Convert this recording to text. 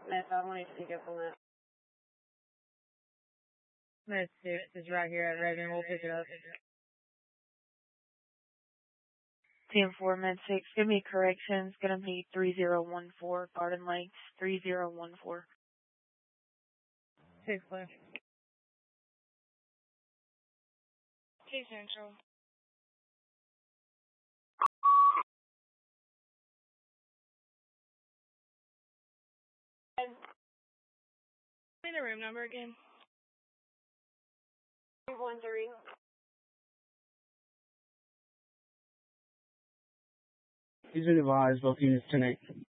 I want to pick up on that. Med 6 is right here at Reagan. We'll pick it up. Team 4, Med 6, give me corrections. Gonna be 3014, Garden Lakes, 3014. 6 clear. 2 Central. Give me the room number again. 313. These are advised, both units 10-8.